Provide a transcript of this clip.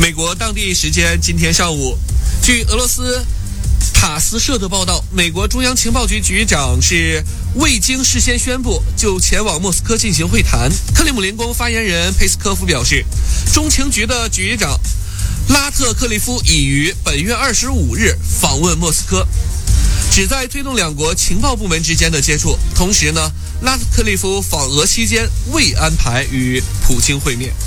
美国当地时间今天上午，据俄罗斯塔斯社的报道，美国中央情报局局长是未经事先宣布就前往莫斯科进行会谈。克里姆林宫发言人佩斯科夫表示，中情局的局长拉特克利夫已于本月25日访问莫斯科，旨在推动两国情报部门之间的接触。同时呢，拉特克利夫访俄期间未安排与普京会面。